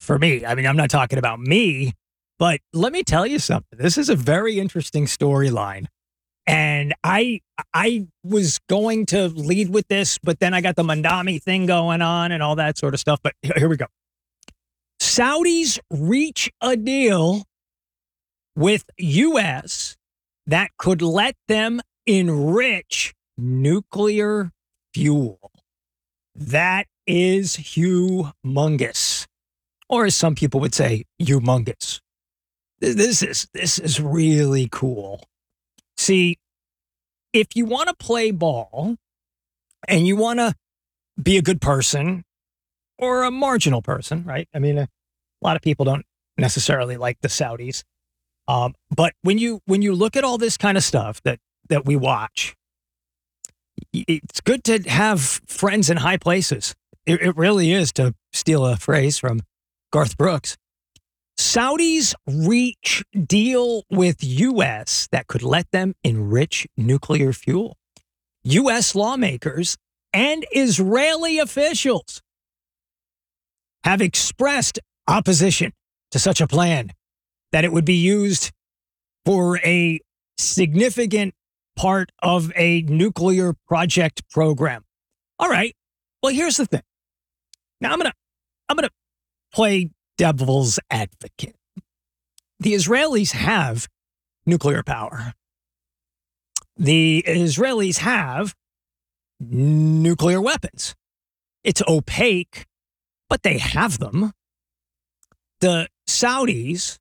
for me. I mean, I'm not talking about me, but let me tell you something. This is a very interesting storyline. And I was going to lead with this, but then I got the Mandami thing going on and all that sort of stuff. But here we go. Saudis reach a deal with U.S. that could let them enrich nuclear fuel. That is humongous. Or as some people would say, humongous. This is really cool. See, if you want to play ball and you want to be a good person or a marginal person, right? I mean, a lot of people don't necessarily like the Saudis. But when you look at all this kind of stuff that we watch, it's good to have friends in high places. It really is, to steal a phrase from Garth Brooks. Saudis reach deal with U.S. that could let them enrich nuclear fuel. U.S. lawmakers and Israeli officials have expressed opposition to such a plan, that it would be used for a significant part of a nuclear project program. All right. Well, here's the thing. Now I'm gonna play devil's advocate. The Israelis have nuclear power. The Israelis have nuclear weapons. It's opaque, but they have them. The Saudis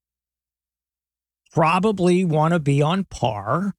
probably want to be on par.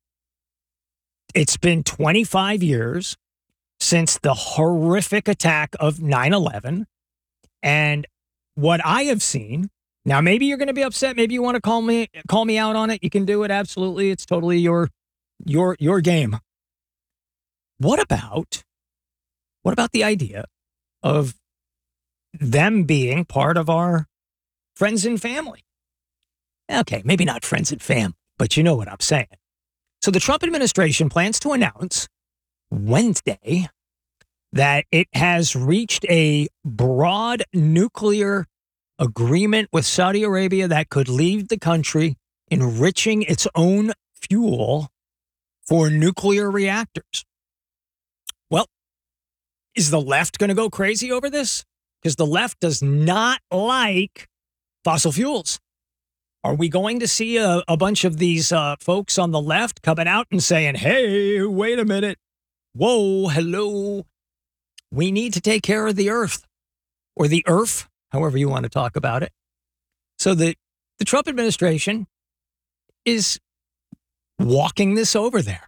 It's been 25 years since the horrific attack of 9/11. And what I have seen, now maybe you're going to be upset, maybe you want to call me out on it. You can do it, absolutely. It's totally your game. What about the idea of them being part of our friends and family? Okay, maybe not friends and family, but you know what I'm saying. So the Trump administration plans to announce Wednesday that it has reached a broad nuclear agreement with Saudi Arabia that could leave the country enriching its own fuel for nuclear reactors. Well, is the left going to go crazy over this? Because the left does not like fossil fuels. Are we going to see a bunch of these folks on the left coming out and saying, hey, wait a minute. Whoa, hello. We need to take care of the earth, or the earth, however you want to talk about it. So the Trump administration is walking this over there.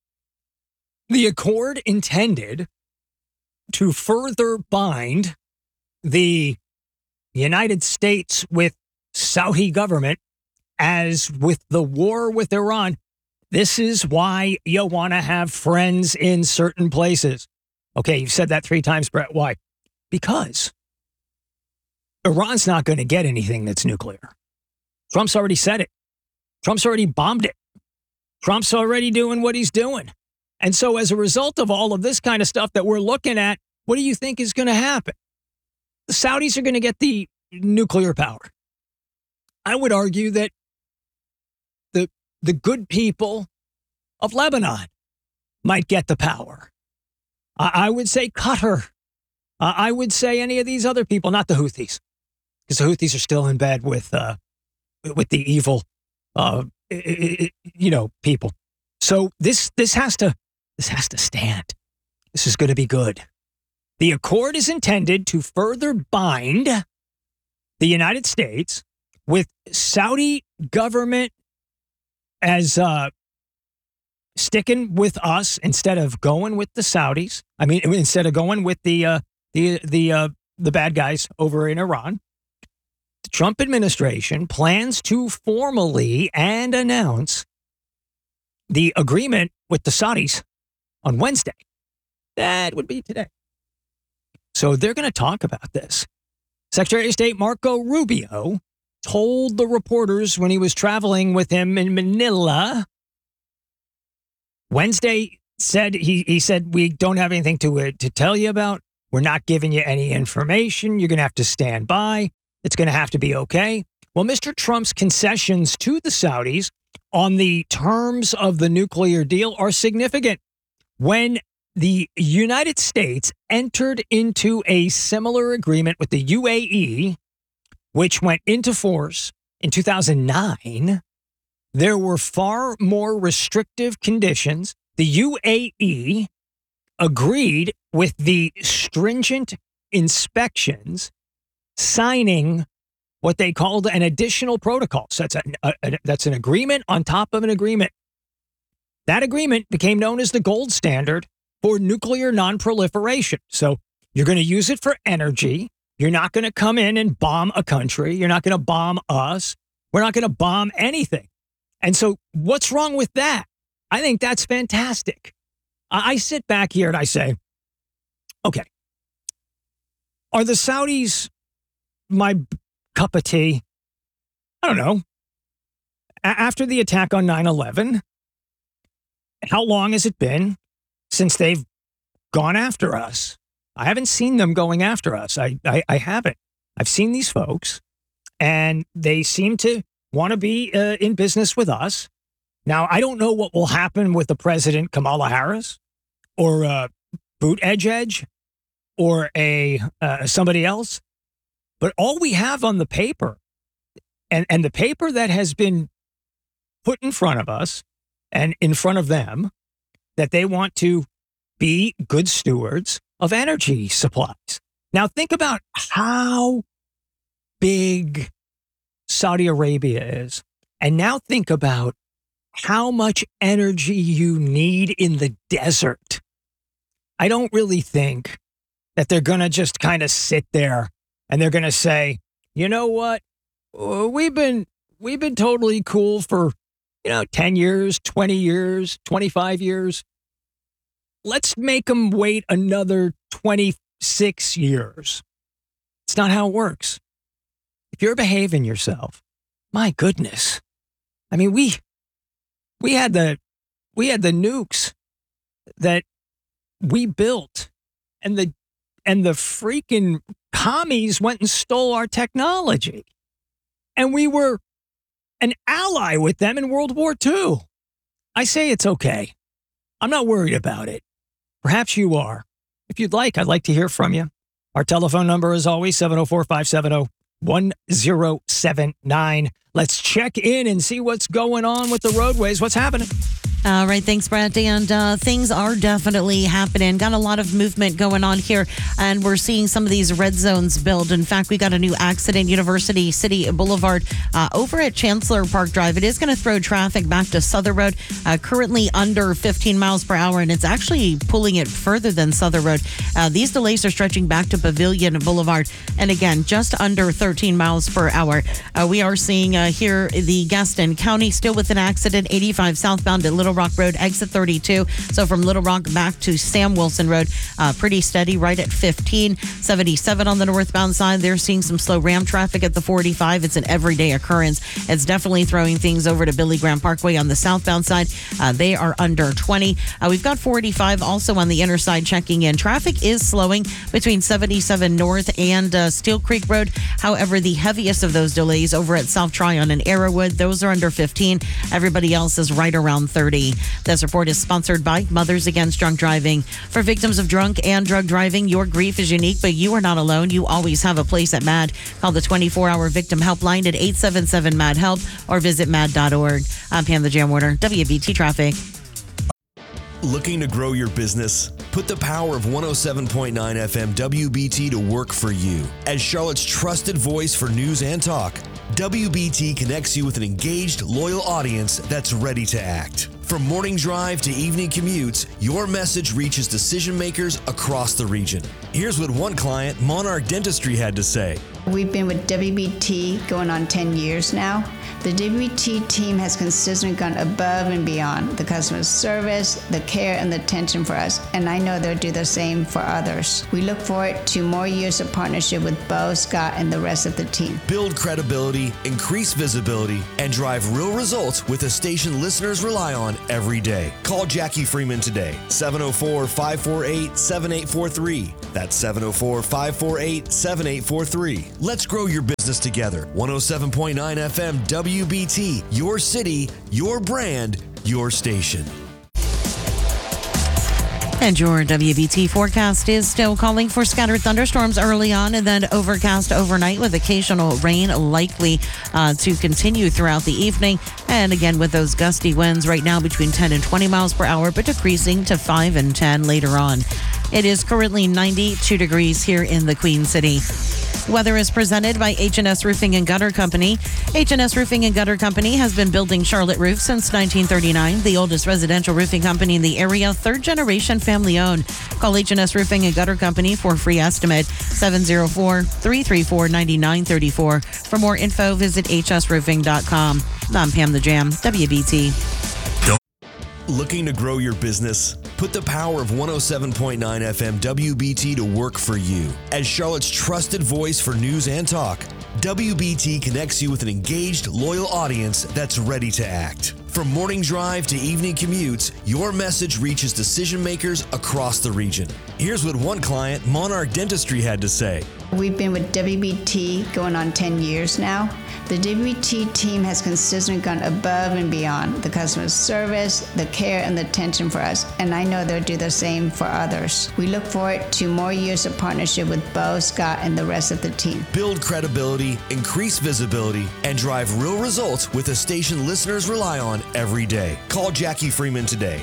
The accord intended to further bind the United States with Saudi government, as with the war with Iran. This is why you want to have friends in certain places. Okay, you've said that 3 times, Brett. Why? Because Iran's not going to get anything that's nuclear. Trump's already said it. Trump's already bombed it. Trump's already doing what he's doing. And so as a result of all of this kind of stuff that we're looking at, what do you think is going to happen? The Saudis are going to get the nuclear power. I would argue that the good people of Lebanon might get the power. I would say Qatar. I would say any of these other people, not the Houthis, because the Houthis are still in bed with the evil, people. So this has to stand. This is going to be good. The accord is intended to further bind the United States with Saudi government as sticking with us instead of going with the Saudis. I mean, instead of going with the bad guys over in Iran. The Trump administration plans to formally and announce the agreement with the Saudis on Wednesday. That would be today. So they're going to talk about this. Secretary of State Marco Rubio told the reporters when he was traveling with him in Manila Wednesday, he said, we don't have anything to tell you about. We're not giving you any information. You're going to have to stand by. It's going to have to be okay. Well, Mr. Trump's concessions to the Saudis on the terms of the nuclear deal are significant. When the United States entered into a similar agreement with the UAE, which went into force in 2009, there were far more restrictive conditions. The UAE agreed with the stringent inspections, signing what they called an additional protocol. So that's an agreement on top of an agreement. That agreement became known as the gold standard for nuclear nonproliferation. So you're going to use it for energy. You're not going to come in and bomb a country. You're not going to bomb us. We're not going to bomb anything. And so what's wrong with that? I think that's fantastic. I sit back here and I say, okay, are the Saudis my cup of tea? I don't know. After the attack on 9/11, how long has it been since they've gone after us? I haven't seen them going after us. I haven't. I've seen these folks, and they seem to want to be in business with us. Now, I don't know what will happen with the president, Kamala Harris, or Buttigieg, or somebody else. But all we have on the paper, and the paper that has been put in front of us and in front of them, that they want to be good stewards of energy supplies. Now, think about how big Saudi Arabia is. And now think about how much energy you need in the desert. I don't really think that they're going to just kind of sit there and they're going to say, you know what? We've been totally cool for, 10 years, 20 years, 25 years. Let's make them wait another 26 years. It's not how it works. If you're behaving yourself, my goodness. I mean, we had the nukes that we built, and the freaking commies went and stole our technology. And we were an ally with them in World War II. I say it's okay. I'm not worried about it. Perhaps you are. If you'd like, I'd like to hear from you. Our telephone number is always 704-570-1079. Let's check in and see what's going on with the roadways. What's happening? All right. Thanks, Brett. And things are definitely happening. Got a lot of movement going on here, and we're seeing some of these red zones build. In fact, we got a new accident, University City Boulevard over at Chancellor Park Drive. It is going to throw traffic back to Southern Road, currently under 15 miles per hour, and it's actually pulling it further than Southern Road. These delays are stretching back to Pavilion Boulevard, and again, just under 13 miles per hour. We are seeing here the Gaston County still with an accident, 85 southbound at Little Rock Road, exit 32. So from Little Rock back to Sam Wilson Road, pretty steady right at 15. 77 on the northbound side. They're seeing some slow Ram traffic at the 45. It's an everyday occurrence. It's definitely throwing things over to Billy Graham Parkway on the southbound side. They are under 20. We've got 45 also on the inner side checking in. Traffic is slowing between 77 North and Steel Creek Road. However, the heaviest of those delays over at South Tryon and Arrowwood, those are under 15. Everybody else is right around 30. This report is sponsored by Mothers Against Drunk Driving. For victims of drunk and drug driving, your grief is unique, but you are not alone. You always have a place at MAD. Call the 24-hour victim helpline at 877-MAD-HELP or visit mad.org. I'm Pam the Jam Warner, WBT Traffic. Looking to grow your business? Put the power of 107.9 FM WBT to work for you. As Charlotte's trusted voice for news and talk, WBT connects you with an engaged, loyal audience that's ready to act. From morning drive to evening commutes, your message reaches decision makers across the region. Here's what one client, Monarch Dentistry, had to say. We've been with WBT going on 10 years now. The WBT team has consistently gone above and beyond the customer service, the care, and the attention for us, and I know they'll do the same for others. We look forward to more years of partnership with Bo, Scott, and the rest of the team. Build credibility, increase visibility, and drive real results with a station listeners rely on every day. Call Jackie Freeman today, 704-548-7843. That's 704-548-7843. Let's grow your business together. 107.9 FM WBT, your city, your brand, your station. And your WBT forecast is still calling for scattered thunderstorms early on and then overcast overnight with occasional rain likely to continue throughout the evening. And again, with those gusty winds right now between 10 and 20 miles per hour, but decreasing to 5 and 10 later on. It is currently 92 degrees here in the Queen City. Weather is presented by H&S Roofing and Gutter Company. H&S Roofing and Gutter Company has been building Charlotte roofs since 1939, the oldest residential roofing company in the area, third generation family owned. Call H&S Roofing and Gutter Company for a free estimate, 704-334-9934. For more info, visit hsroofing.com. I'm Pam the Jam, WBT. Looking to grow your business? Put the power of 107.9 FM WBT to work for you. As Charlotte's trusted voice for news and talk, WBT connects you with an engaged, loyal audience that's ready to act. From morning drive to evening commutes, your message reaches decision makers across the region. Here's what one client, Monarch Dentistry, had to say. We've been with WBT going on 10 years now. The WBT team has consistently gone above and beyond the customer service, the care, and the attention for us, and I know they'll do the same for others. We look forward to more years of partnership with Bo, Scott, and the rest of the team. Build credibility, increase visibility, and drive real results with a station listeners rely on every day. Call Jackie Freeman today,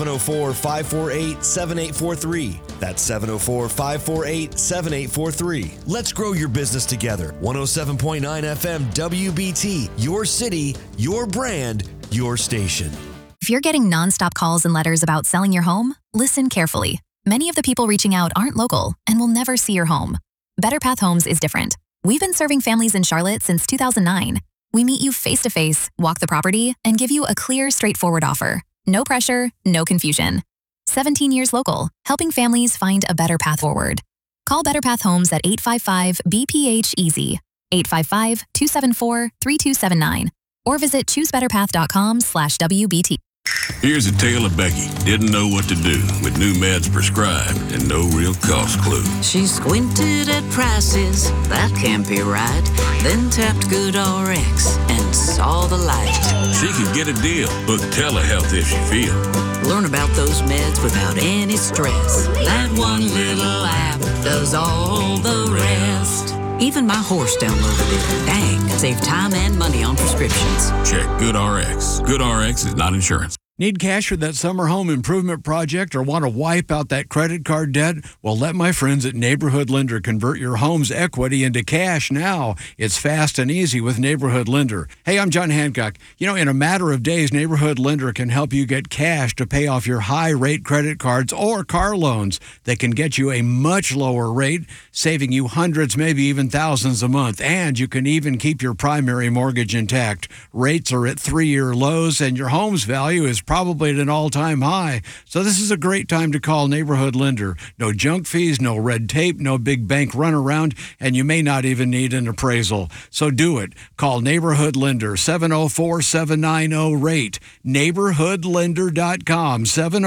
704-548-7843. That's 704-548-7843. Let's grow your business together. 107.9 FM WBT, your city, your brand, your station. If you're getting nonstop calls and letters about selling your home, listen carefully. Many of the people reaching out aren't local and will never see your home. Better Path Homes is different. We've been serving families in Charlotte since 2009. We meet you face-to-face, walk the property, and give you a clear, straightforward offer. No pressure, no confusion. 17 years local, helping families find a better path forward. Call Better Path Homes at 855-BPH-EASY, 855-274-3279, or visit choosebetterpath.com/WBT. Here's a tale of Becky. Didn't know what to do with new meds prescribed and no real cost clue. She squinted at prices, that can't be right. Then tapped GoodRx and saw the light. She could get a deal, book telehealth if she feels. Learn about those meds without any stress. That one little app does all the rest. Even my horse downloaded it. Dang, save time and money on prescriptions. Check GoodRx. GoodRx is not insurance. Need cash for that summer home improvement project or want to wipe out that credit card debt? Well, let my friends at Neighborhood Lender convert your home's equity into cash now. It's fast and easy with Neighborhood Lender. Hey, I'm John Hancock. You know, in a matter of days, Neighborhood Lender can help you get cash to pay off your high-rate credit cards or car loans. They can get you a much lower rate, saving you hundreds, maybe even thousands a month. And you can even keep your primary mortgage intact. Rates are at 3-year lows, and your home's value is probably at an all-time high. So this is a great time to call Neighborhood Lender. No junk fees, no red tape, no big bank runaround, and you may not even need an appraisal. So do it. Call Neighborhood Lender, 704-790-RATE, neighborhoodlender.com,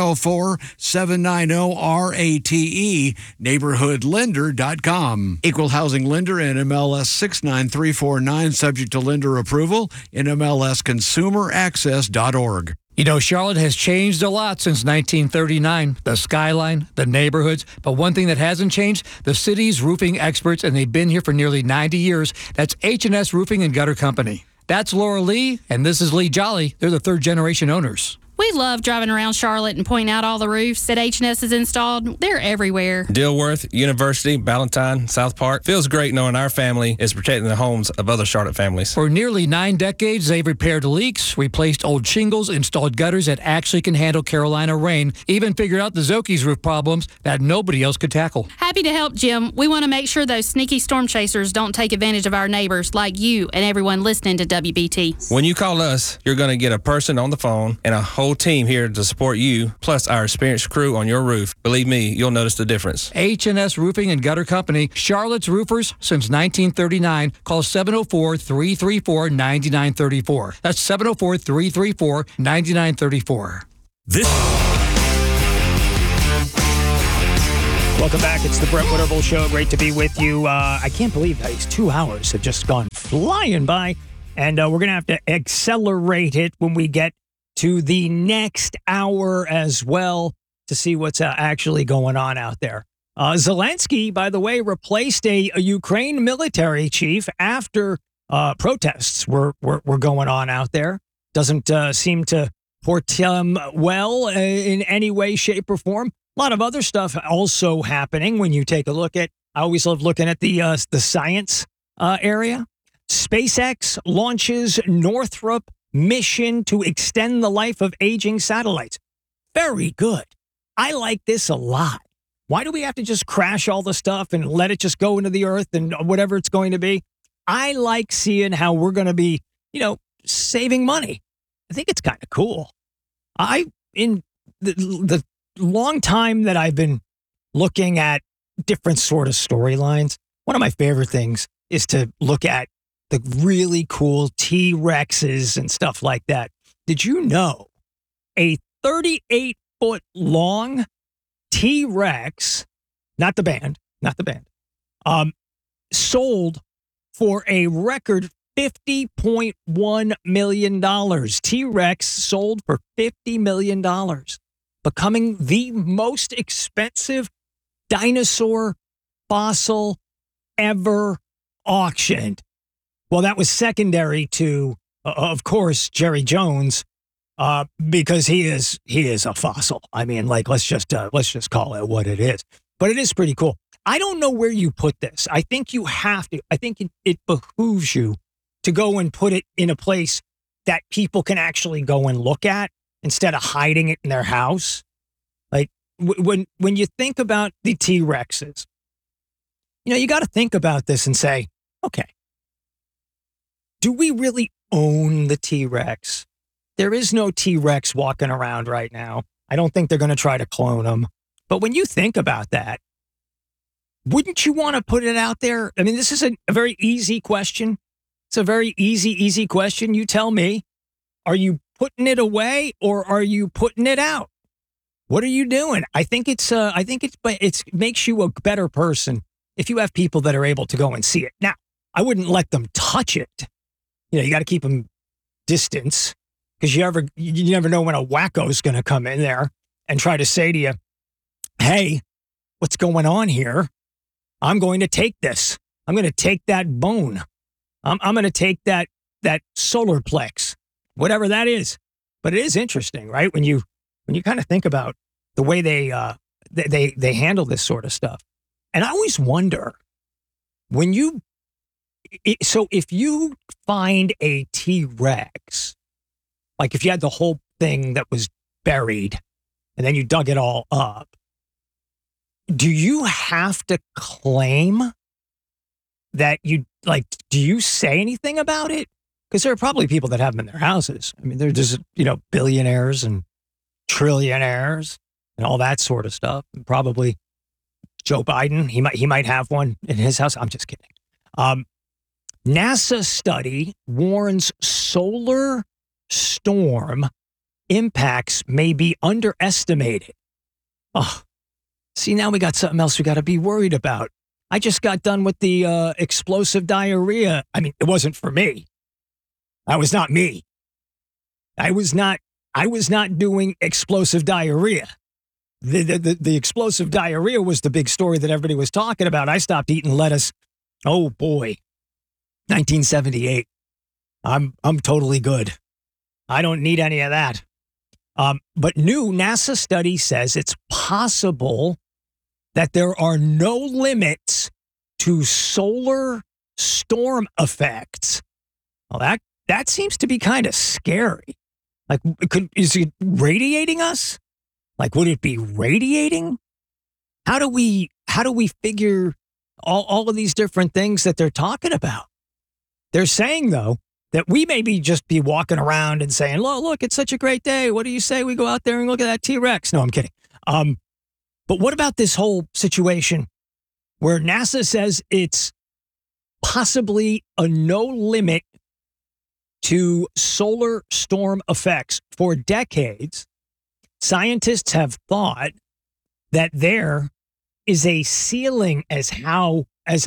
704-790-RATE, neighborhoodlender.com. Equal housing lender, NMLS 69349, subject to lender approval, NMLSconsumeraccess.org. You know, Charlotte has changed a lot since 1939, the skyline, the neighborhoods. But one thing that hasn't changed, the city's roofing experts, and they've been here for nearly 90 years. That's H&S Roofing and Gutter Company. That's Laura Lee, and this is Lee Jolly. They're the third-generation owners. We We love driving around Charlotte and pointing out all the roofs that H&S has installed. They're everywhere. Dilworth, University, Ballantyne, South Park. Feels great knowing our family is protecting the homes of other Charlotte families. For nearly 9 decades, they've repaired leaks, replaced old shingles, installed gutters that actually can handle Carolina rain, even figured out the Zoki's roof problems that nobody else could tackle. Happy to help, Jim. We want to make sure those sneaky storm chasers don't take advantage of our neighbors like you and everyone listening to WBT. When you call us, you're going to get a person on the phone and a whole team here to support you, plus our experienced crew on your roof. Believe me, you'll notice the difference. H&S Roofing and Gutter Company, Charlotte's roofers since 1939. Call 704-334-9934. That's 704-334-9934. Welcome back. It's the Brett Winterble Show. Great to be with you. I can't believe that these 2 hours have just gone flying by. And we're going to have to accelerate it when we get to the next hour as well to see what's actually going on out there. Zelensky, by the way, replaced a Ukraine military chief after protests were going on out there. Doesn't seem to portend well in any way, shape, or form. A lot of other stuff also happening when you take a look at, I always love looking at the science area. SpaceX launches Northrop mission to extend the life of aging satellites. Very good. I like this a lot. Why do we have to just crash all the stuff and let it just go into the earth and whatever it's going to be? I like seeing how we're going to be, saving money. I think it's kind of cool. In the long time that I've been looking at different sort of storylines, one of my favorite things is to look at the really cool T-Rexes and stuff like that. Did you know a 38-foot long T-Rex, not the band, sold for a record $50.1 million. T-Rex sold for $50 million, becoming the most expensive dinosaur fossil ever auctioned. Well, that was secondary to, of course, Jerry Jones, because he is a fossil. I mean, let's just call it what it is. But it is pretty cool. I don't know where you put this. I think you have to. I think it behooves you to go and put it in a place that people can actually go and look at instead of hiding it in their house. Like when you think about the T-Rexes, you got to think about this and say, okay, do we really own the T-Rex? There is no T-Rex walking around right now. I don't think they're going to try to clone them. But when you think about that, wouldn't you want to put it out there? I mean, this is a very easy question. It's a very easy question. You tell me, are you putting it away or are you putting it out? What are you doing? I think it makes you a better person if you have people that are able to go and see it. Now, I wouldn't let them touch it. You got to keep them distance because you never know when a wacko's going to come in there and try to say to you, hey, what's going on here? I'm going to take this. I'm going to take that bone. I'm going to take that solar plex, whatever that is. But it is interesting, right? When you kind of think about the way they handle this sort of stuff. And I always wonder if you find a T-Rex, like if you had the whole thing that was buried and then you dug it all up, do you have to claim that do you say anything about it? Because there are probably people that have them in their houses. I mean, they're just, billionaires and trillionaires and all that sort of stuff. And probably Joe Biden, he might have one in his house. I'm just kidding. NASA study warns solar storm impacts may be underestimated. Oh, see, now we got something else we got to be worried about. I just got done with the explosive diarrhea. I mean, it wasn't for me. That was not me. I was not doing explosive diarrhea. The explosive diarrhea was the big story that everybody was talking about. I stopped eating lettuce. Oh boy, 1978. I'm totally good. I don't need any of that. But new NASA study says it's possible that there are no limits to solar storm effects. Well, that seems to be kind of scary. Like, is it radiating us? Like, would it be radiating? How do we figure all of these different things that they're talking about? They're saying, though, that we maybe just be walking around and saying, look, it's such a great day. What do you say we go out there and look at that T-Rex? No, I'm kidding. But what about this whole situation where NASA says it's possibly a no limit to solar storm effects? For decades, scientists have thought that there is a ceiling at how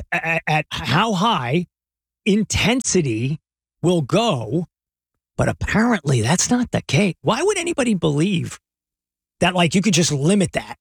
high intensity will go, but apparently that's not the case. Why would anybody believe that, like, you could just limit that?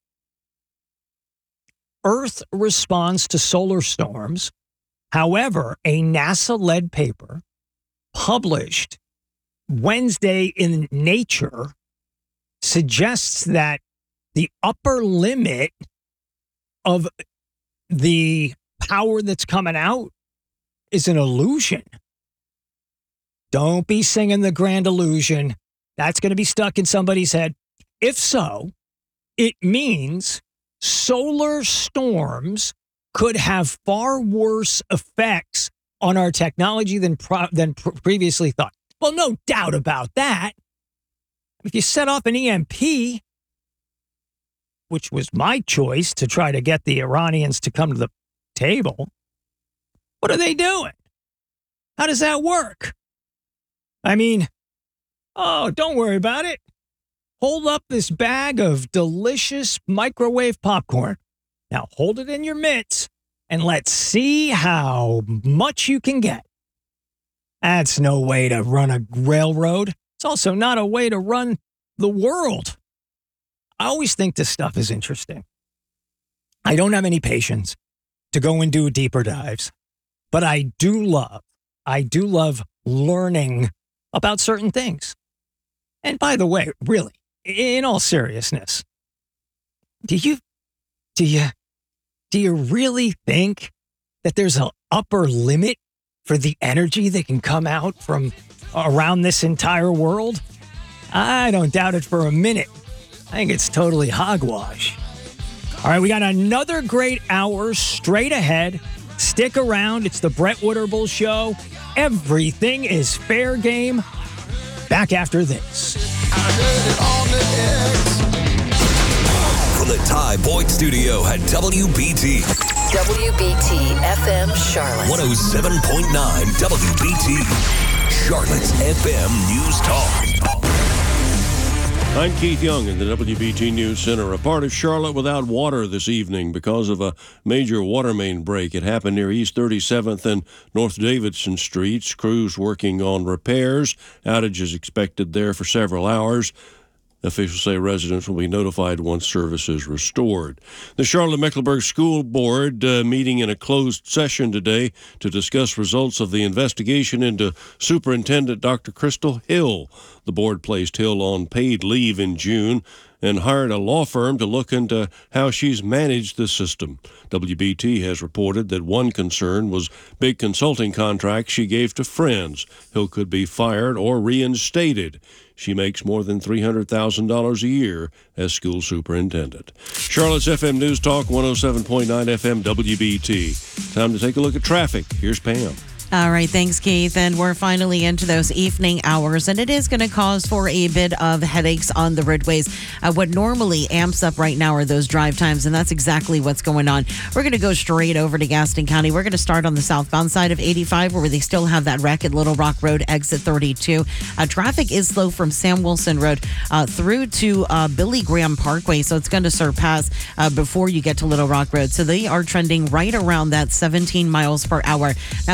Earth responds to solar storms. However, a NASA-led paper published Wednesday in Nature suggests that the upper limit of the power that's coming out is an illusion. Don't be singing the grand illusion. That's going to be stuck in somebody's head. If so, it means solar storms could have far worse effects on our technology than previously thought. Well, no doubt about that. If you set off an EMP, which was my choice to try to get the Iranians to come to the table, what are they doing? How does that work? I mean, don't worry about it. Hold up this bag of delicious microwave popcorn. Now hold it in your mitts and let's see how much you can get. That's no way to run a railroad. It's also not a way to run the world. I always think this stuff is interesting. I don't have any patience to go and do deeper dives, but I do love learning about certain things. And by the way, really, in all seriousness, do you really think that there's an upper limit for the energy that can come out from around this entire world? I don't doubt it for a minute. I think it's totally hogwash. All right, we got another great hour straight ahead. Stick around. It's the Brett Witterbull Show. Everything is fair game. Back after this. From the Ty Boyd Studio at WBT. WBT FM Charlotte. 107.9 WBT. Charlotte's FM News Talk. I'm Keith Young in the WBT News Center. A part of Charlotte without water this evening because of a major water main break. It happened near East 37th and North Davidson Streets. Crews working on repairs. Outages expected there for several hours. Officials say residents will be notified once service is restored. The Charlotte-Mecklenburg School Board meeting in a closed session today to discuss results of the investigation into Superintendent Dr. Crystal Hill. The board placed Hill on paid leave in June and hired a law firm to look into how she's managed the system. WBT has reported that one concern was big consulting contracts she gave to friends. Hill could be fired or reinstated. She makes more than $300,000 a year as school superintendent. Charlotte's FM News Talk, 107.9 FM WBT. Time to take a look at traffic. Here's Pam. All right, thanks, Keith. And we're finally into those evening hours, and it is going to cause for a bit of headaches on the roadways. What normally amps up right now are those drive times, and that's exactly what's going on. We're going to go straight over to Gaston County. We're going to start on the southbound side of 85, where they still have that wreck at Little Rock Road, exit 32. Traffic is slow from Sam Wilson Road through to Billy Graham Parkway, so it's going to surpass before you get to Little Rock Road. So they are trending right around that 17 miles per hour. Now, if you take it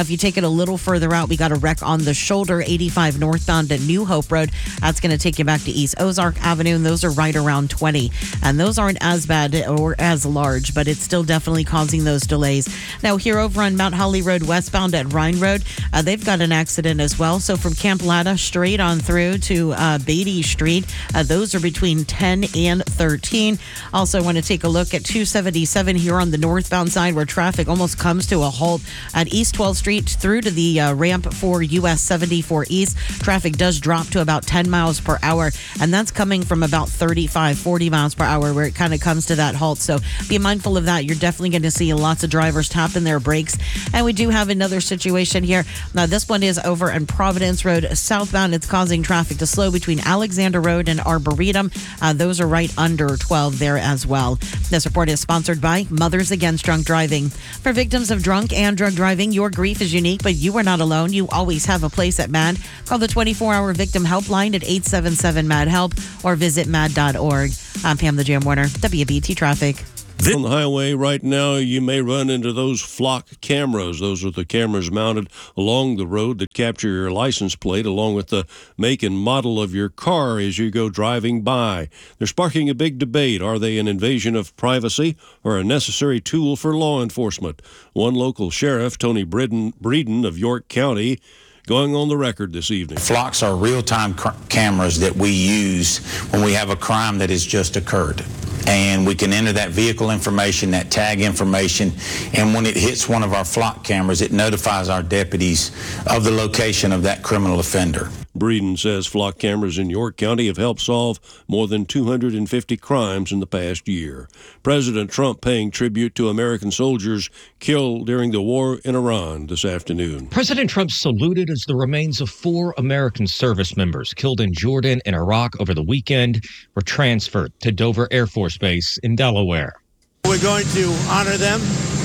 a little further out, we got a wreck on the shoulder, 85 northbound at New Hope Road. That's going to take you back to East Ozark Avenue, and those are right around 20. And those aren't as bad or as large, but it's still definitely causing those delays. Now, here over on Mount Holly Road westbound at Rhine Road, they've got an accident as well. So from Camp Latta straight on through to Beatty Street, those are between 10 and 13. Also want to take a look at 277 here on the northbound side, where traffic almost comes to a halt at East 12th Street through to the ramp for US 74 East. Traffic does drop to about 10 miles per hour, and that's coming from about 35, 40 miles per hour, where it kind of comes to that halt. So be mindful of that. You're definitely going to see lots of drivers tapping their brakes. And we do have another situation here. Now, this one is over on Providence Road southbound. It's causing traffic to slow between Alexander Road and Arboretum. Those are right under 12 there as well. This report is sponsored by Mothers Against Drunk Driving. For victims of drunk and drug driving, your grief is unique, but you are not alone. You always have a place at MAD. Call the 24-hour victim helpline at 877-MAD-HELP or visit mad.org. I'm Pam the Jam Warner, WBT Traffic. On the highway right now, you may run into those flock cameras. Those are the cameras mounted along the road that capture your license plate along with the make and model of your car as you go driving by. They're sparking a big debate. Are they an invasion of privacy or a necessary tool for law enforcement? One local sheriff, Tony Breeden of York County, going on the record this evening. Flocks are real-time cameras that we use when we have a crime that has just occurred. And we can enter that vehicle information, that tag information, and when it hits one of our flock cameras, it notifies our deputies of the location of that criminal offender. Breeden says flock cameras in York County have helped solve more than 250 crimes in the past year. President Trump paying tribute to American soldiers killed during the war in Iran this afternoon. President Trump saluted as the remains of 4 American service members killed in Jordan and Iraq over the weekend were transferred to Dover Air Force Base in Delaware. We're going to honor them,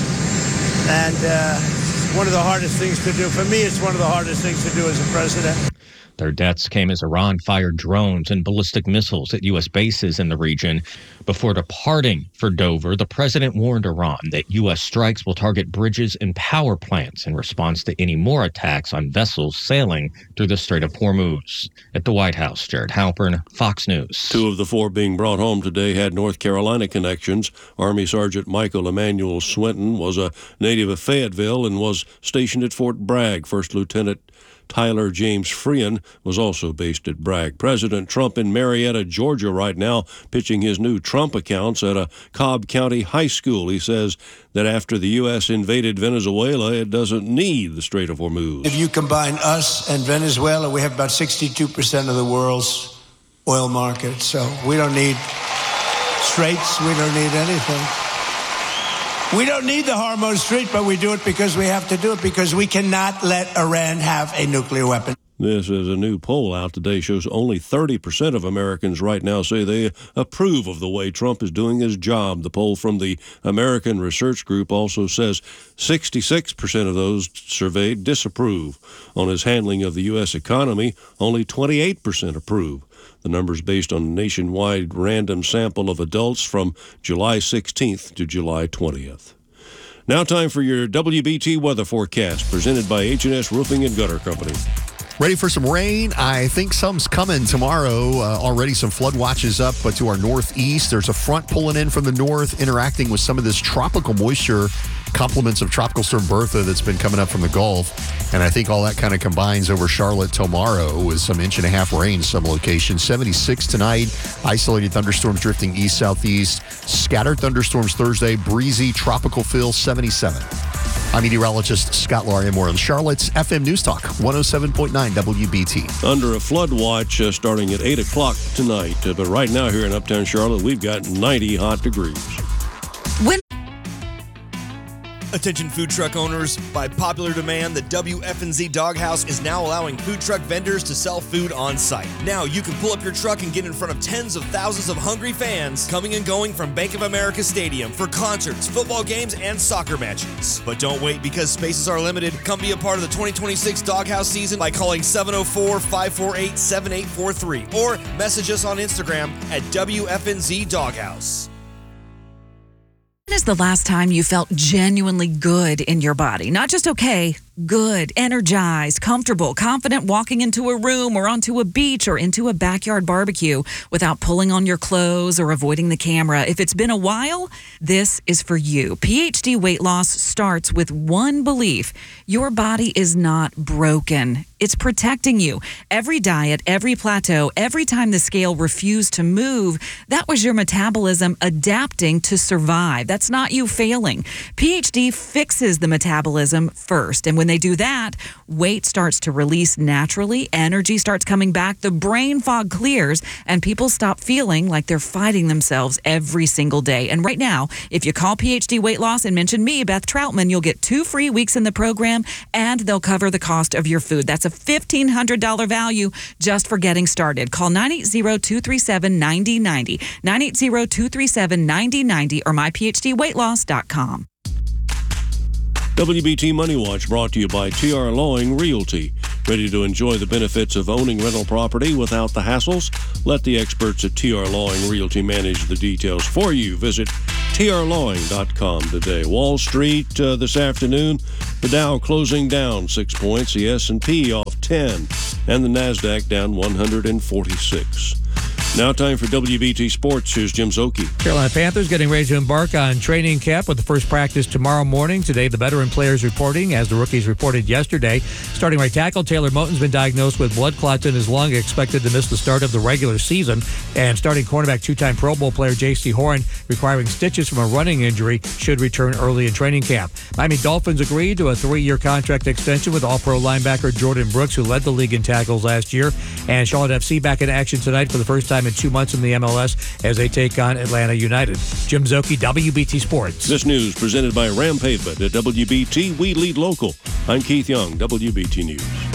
and one of the hardest things to do. For me, it's one of the hardest things to do as a president. Their deaths came as Iran fired drones and ballistic missiles at U.S. bases in the region. Before departing for Dover, the president warned Iran that U.S. strikes will target bridges and power plants in response to any more attacks on vessels sailing through the Strait of Hormuz. At the White House, Jared Halpern, Fox News. 2 of the 4 being brought home today had North Carolina connections. Army Sergeant Michael Emmanuel Swinton was a native of Fayetteville and was stationed at Fort Bragg. First Lieutenant Tyler James Freehan was also based at Bragg. President Trump in Marietta, Georgia right now pitching his new Trump accounts at a Cobb County high school. He says that after the U.S. invaded Venezuela, it doesn't need the Strait of Hormuz. If you combine us and Venezuela, we have about 62% of the world's oil market. So we don't need straits. We don't need anything. We don't need the Hormuz Strait, but we do it because we have to do it, because we cannot let Iran have a nuclear weapon. This is a new poll out today, shows only 30% of Americans right now say they approve of the way Trump is doing his job. The poll from the American Research Group also says 66% of those surveyed disapprove. On his handling of the U.S. economy, only 28% approve. The numbers based on a nationwide random sample of adults from July 16th to July 20th. Now time for your WBT weather forecast, presented by H&S Roofing and Gutter Company. Ready for some rain? I think some's coming tomorrow. Already some flood watches up to our northeast. There's a front pulling in from the north, interacting with some of this tropical moisture, complements of Tropical Storm Bertha that's been coming up from the Gulf. And I think all that kind of combines over Charlotte tomorrow with some 1.5 inch rain some locations. 76 tonight. Isolated thunderstorms drifting east-southeast. Scattered thunderstorms Thursday. Breezy tropical feel 77. I'm meteorologist Scott Larimore on Charlotte's FM News Talk 107.9 WBT. Under a flood watch starting at 8 o'clock tonight. But right now here in Uptown Charlotte, we've got 90 hot degrees. Attention food truck owners, by popular demand, the WFNZ Doghouse is now allowing food truck vendors to sell food on site. Now you can pull up your truck and get in front of tens of thousands of hungry fans coming and going from Bank of America Stadium for concerts, football games, and soccer matches. But don't wait, because spaces are limited. Come be a part of the 2026 Doghouse season by calling 704-548-7843 or message us on Instagram at WFNZ Doghouse. When is the last time you felt genuinely good in your body? Not just okay, good, energized, comfortable, confident walking into a room or onto a beach or into a backyard barbecue without pulling on your clothes or avoiding the camera. If it's been a while, this is for you. PhD weight loss starts with one belief: your body is not broken. It's protecting you. Every diet, every plateau, every time the scale refused to move, that was your metabolism adapting to survive. That's not you failing. PhD fixes the metabolism first. And when they do that, weight starts to release naturally, energy starts coming back, the brain fog clears, and people stop feeling like they're fighting themselves every single day. And right now, if you call PhD Weight Loss and mention me, Beth Troutman, you'll get 2 free weeks in the program, and they'll cover the cost of your food. That's a $1,500 value just for getting started. Call 980-237-9090, 980-237-9090, or myphdweightloss.com. WBT Money Watch brought to you by TR Lowing Realty. Ready to enjoy the benefits of owning rental property without the hassles? Let the experts at TR Lowing Realty manage the details for you. Visit trlowing.com today. Wall Street this afternoon, the Dow closing down 6 points, the S&P off 10, and the NASDAQ down 146. Now time for WBT Sports. Here's Jim Szoke. Carolina Panthers getting ready to embark on training camp with the first practice tomorrow morning. Today, the veteran players reporting, as the rookies reported yesterday. Starting right tackle Taylor Moton's been diagnosed with blood clots in his lung, expected to miss the start of the regular season. And starting cornerback, two-time Pro Bowl player J.C. Horn, requiring stitches from a running injury, should return early in training camp. Miami Dolphins agreed to a 3-year contract extension with All-Pro linebacker Jordan Brooks, who led the league in tackles last year. And Charlotte FC back in action tonight for the first time in 2 months in the MLS as they take on Atlanta United. Jim Szoke, WBT Sports. This news presented by Ram Pavement at WBT. We lead local. I'm Keith Young, WBT News.